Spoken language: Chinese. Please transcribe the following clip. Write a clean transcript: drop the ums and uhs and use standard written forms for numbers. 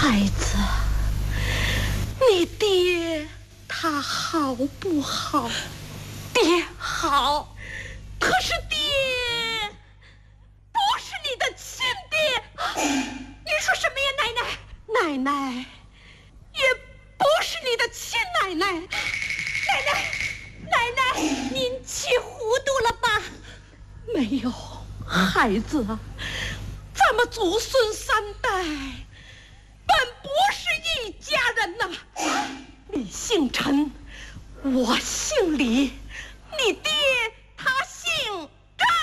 孩子，你爹他好不好？ 爹好， 可是爹不是你的亲爹。 你说什么呀，奶奶？ 奶奶也不是你的亲奶奶。 奶奶，您气糊涂了吧？ 没有，孩子啊，咱们祖孙三代本不是一家人呐。你姓陈，我姓